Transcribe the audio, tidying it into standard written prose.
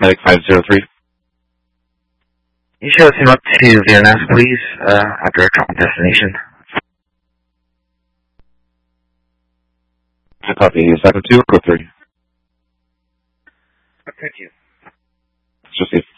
Medic 503. You show him up to VNS, please, after a destination. Copy. Is that a 2 or 3? Thank you. Just